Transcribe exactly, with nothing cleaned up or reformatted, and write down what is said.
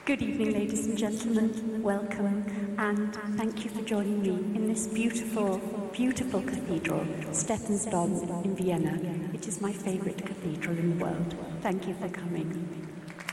Good evening, ladies and gentlemen. Welcome, and thank you for joining me in this beautiful, beautiful cathedral, Stephansdom in Vienna. It is my favorite cathedral in the world. Thank you for coming.